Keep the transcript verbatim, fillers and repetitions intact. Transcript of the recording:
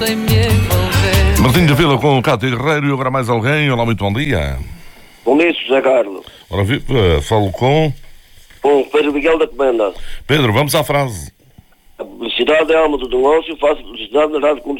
Martinho da Vila com o Cátia Guerreiro e agora mais alguém. Olá, muito bom dia. Bom dia, José Carlos. Ora, viva, falo com... Com Pedro Miguel da Comenda. Pedro, vamos à frase. A publicidade é a alma do negócio, faço publicidade na rádio